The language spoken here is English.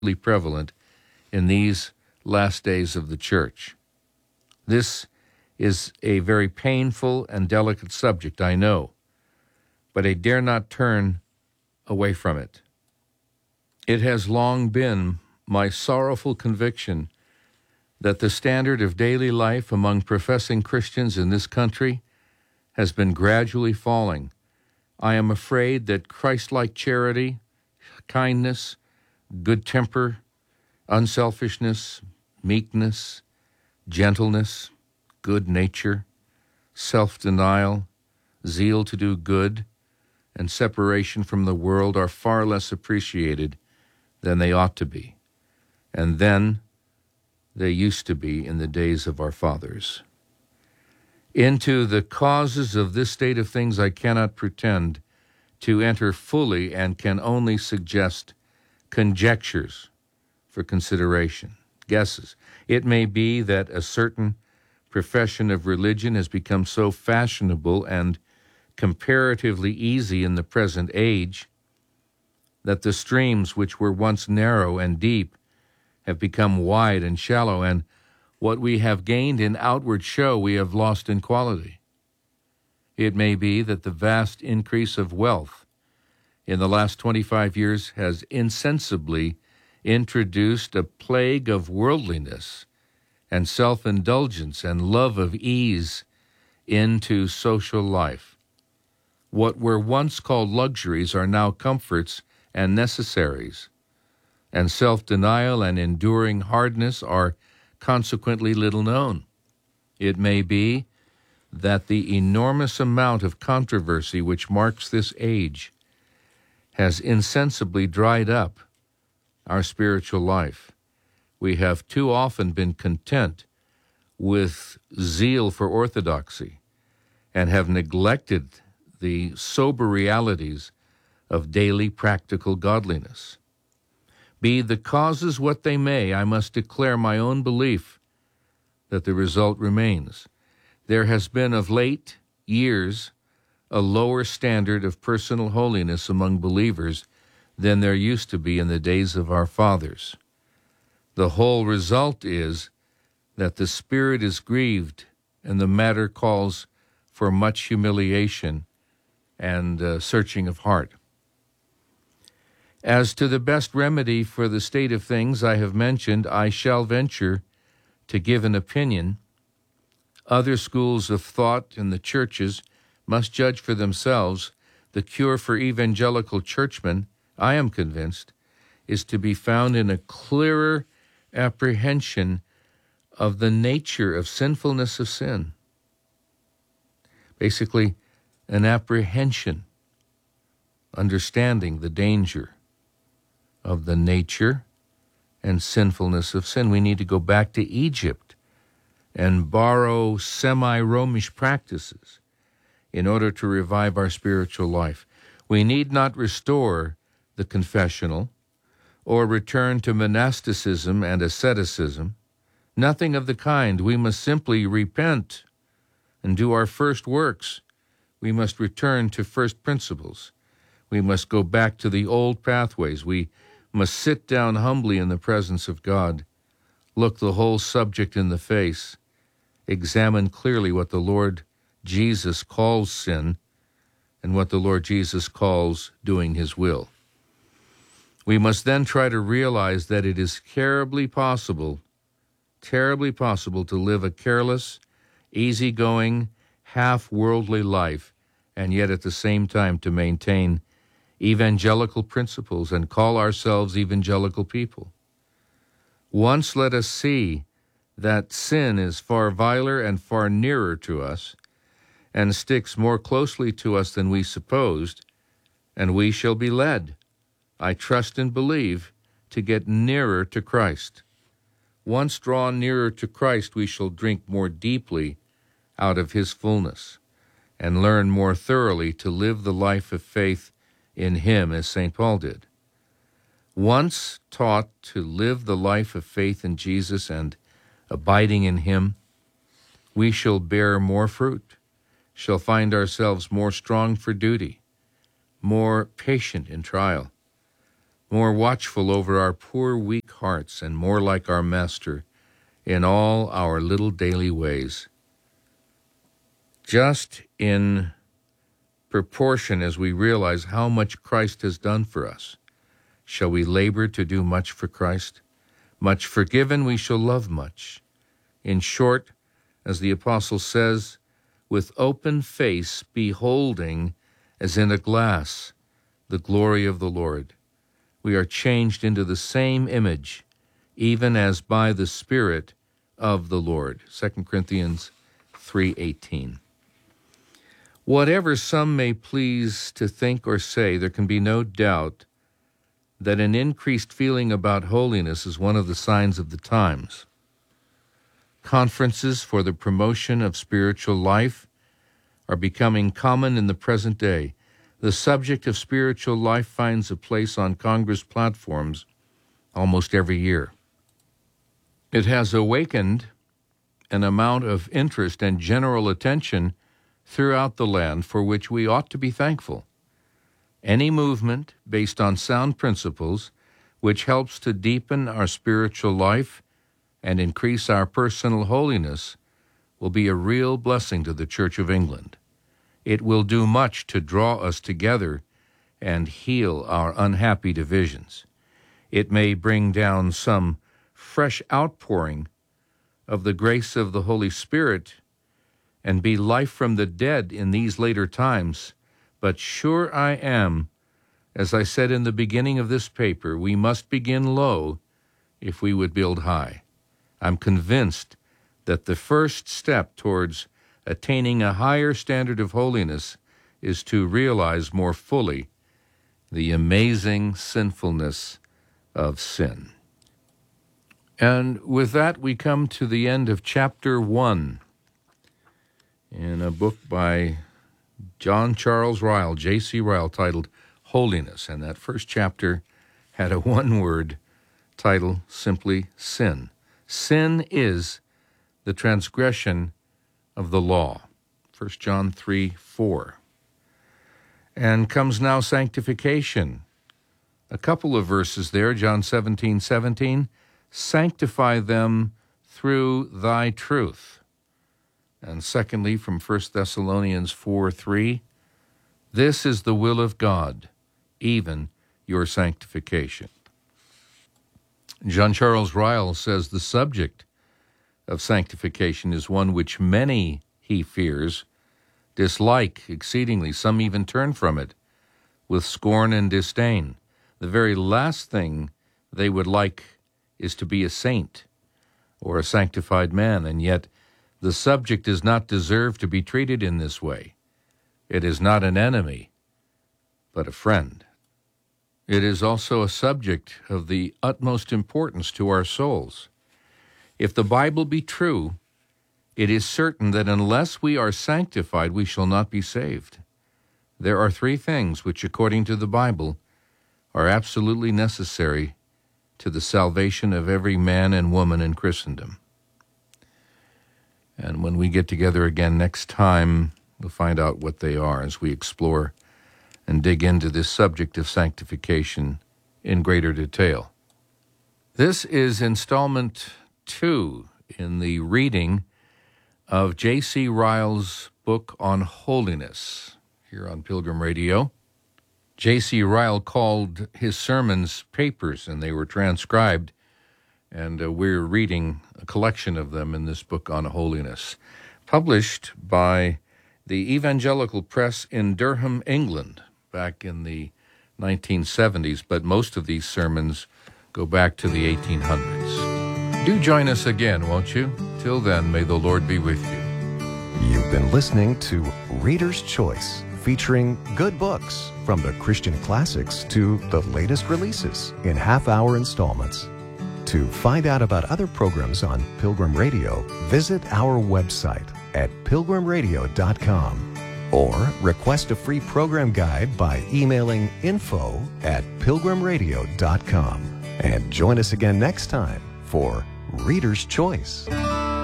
prevalent in these last days of the church. This is a very painful and delicate subject, I know, but I dare not turn away from it. It has long been my sorrowful conviction that the standard of daily life among professing Christians in this country has been gradually falling. I am afraid that Christ-like charity, kindness, good temper, unselfishness, meekness, gentleness, good nature, self-denial, zeal to do good, and separation from the world are far less appreciated than they ought to be, and then they used to be in the days of our fathers. Into the causes of this state of things I cannot pretend to enter fully and can only suggest conjectures for consideration, guesses. It may be that a certain profession of religion has become so fashionable and comparatively easy in the present age that the streams which were once narrow and deep have become wide and shallow, and what we have gained in outward show we have lost in quality. It may be that the vast increase of wealth in the last 25 years has insensibly introduced a plague of worldliness and self-indulgence and love of ease into social life. What were once called luxuries are now comforts and necessaries, and self-denial and enduring hardness are consequently little known. It may be that the enormous amount of controversy which marks this age has insensibly dried up our spiritual life. We have too often been content with zeal for orthodoxy and have neglected the sober realities of daily practical godliness. Be the causes what they may, I must declare my own belief that the result remains. There has been of late years a lower standard of personal holiness among believers than there used to be in the days of our fathers. The whole result is that the spirit is grieved, and the matter calls for much humiliation and searching of heart. As to the best remedy for the state of things I have mentioned, I shall venture to give an opinion. Other schools of thought in the churches must judge for themselves. The cure for evangelical churchmen, I am convinced, is to be found in a clearer apprehension of the nature of sinfulness of sin. Basically, an apprehension, understanding the danger of the nature and sinfulness of sin. We need to go back to Egypt and borrow semi-Romish practices in order to revive our spiritual life. We need not restore the confessional or return to monasticism and asceticism. Nothing of the kind. We must simply repent and do our first works. We must return to first principles. We must go back to the old pathways. We must sit down humbly in the presence of God, look the whole subject in the face, examine clearly what the Lord Jesus calls sin and what the Lord Jesus calls doing his will. We must then try to realize that it is terribly possible to live a careless, easygoing, half-worldly life and yet at the same time to maintain evangelical principles and call ourselves evangelical people. Once let us see that sin is far viler and far nearer to us and sticks more closely to us than we supposed, and we shall be led, I trust and believe, to get nearer to Christ. Once drawn nearer to Christ, we shall drink more deeply out of his fullness and learn more thoroughly to live the life of faith in him as St. Paul did. Once taught to live the life of faith in Jesus and abiding in him, we shall bear more fruit, shall find ourselves more strong for duty, more patient in trial, more watchful over our poor, weak hearts, and more like our Master in all our little daily ways. Just in proportion as we realize how much Christ has done for us, shall we labor to do much for Christ? Much forgiven, we shall love much. In short, as the apostle says, with open face beholding as in a glass the glory of the Lord, we are changed into the same image, even as by the Spirit of the Lord. 2 Corinthians 3:18. Whatever some may please to think or say, there can be no doubt that an increased feeling about holiness is one of the signs of the times. Conferences for the promotion of spiritual life are becoming common in the present day. The subject of spiritual life finds a place on Congress platforms almost every year. It has awakened an amount of interest and general attention throughout the land for which we ought to be thankful. Any movement based on sound principles which helps to deepen our spiritual life and increase our personal holiness will be a real blessing to the Church of England. It will do much to draw us together and heal our unhappy divisions. It may bring down some fresh outpouring of the grace of the Holy Spirit and be life from the dead in these later times. But sure I am, as I said in the beginning of this paper, we must begin low if we would build high. I'm convinced that the first step towards attaining a higher standard of holiness is to realize more fully the amazing sinfulness of sin. And with that, we come to the end of chapter 1 in a book by John Charles Ryle, J.C. Ryle, titled Holiness. And that first chapter had a one-word title, simply sin. Sin is the transgression of the law. 1 John 3:4. And comes now sanctification. A couple of verses there, John 17:17. Sanctify them through thy truth. And secondly, from 1 Thessalonians 4:3, this is the will of God, even your sanctification. John Charles Ryle says the subject of sanctification is one which many, he fears, dislike exceedingly. Some even turn from it with scorn and disdain. The very last thing they would like is to be a saint or a sanctified man, and yet the subject does not deserve to be treated in this way. It is not an enemy, but a friend. It is also a subject of the utmost importance to our souls. If the Bible be true, it is certain that unless we are sanctified, we shall not be saved. There are three things which, according to the Bible, are absolutely necessary to the salvation of every man and woman in Christendom. And when we get together again next time, we'll find out what they are as we explore and dig into this subject of sanctification in greater detail. This is installment 2 in the reading of J.C. Ryle's book on holiness here on Pilgrim Radio. J.C. Ryle called his sermons papers, and they were transcribed, and we're reading a collection of them in this book on holiness, published by the Evangelical Press in Durham, England, back in the 1970s, but most of these sermons go back to the 1800s. Do join us again, won't you? Till then, may the Lord be with you. You've been listening to Reader's Choice, featuring good books from the Christian classics to the latest releases in half-hour installments. To find out about other programs on Pilgrim Radio, visit our website at pilgrimradio.com or request a free program guide by emailing info@pilgrimradio.com. And join us again next time for Reader's Choice.